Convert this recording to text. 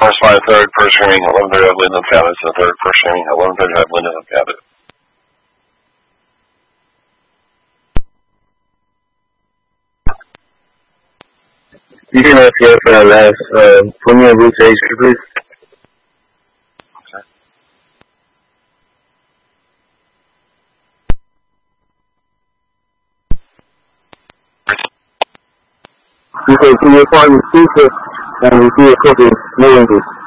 First line, third, first string, 11:35 Wyndham Cabot. So third, first string, 11:35 Wyndham Cabot. You can ask here for that last 20 of Bruce H, please. You say, can you find the speaker and we see a couple new English?